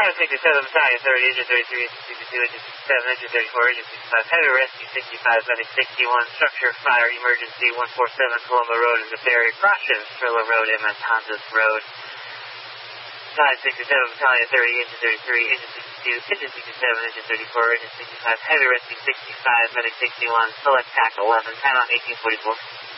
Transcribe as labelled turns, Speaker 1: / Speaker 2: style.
Speaker 1: Tower 67, Battalion 30, Engine 33, Engine 62, Engine 67, Engine 34, Engine 65, Heavy Rescue 65, Medic 61, Structure Fire Emergency 147, Colombo Road is a barrier, Crossing Thriller Road, and Matanzas Road. Battalion 67, Battalion 30, Engine 33, Engine 62, Engine 67, Engine 34, Engine 65, Heavy Rescue 65, Medic 61, Select TAC 11, time out 1844.